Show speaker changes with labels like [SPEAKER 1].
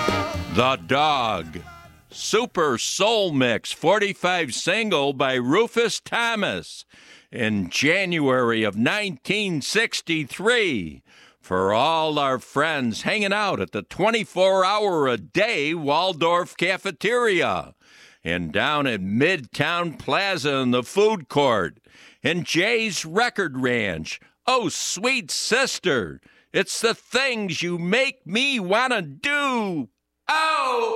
[SPEAKER 1] The Dog. Super Soul Mix 45 single by Rufus Thomas in January of 1963 for all our friends hanging out at the 24-hour-a-day Waldorf Cafeteria and down at Midtown Plaza in the food court and Jay's Record Ranch. Oh, sweet sister, it's the things you make me want to do. Oh!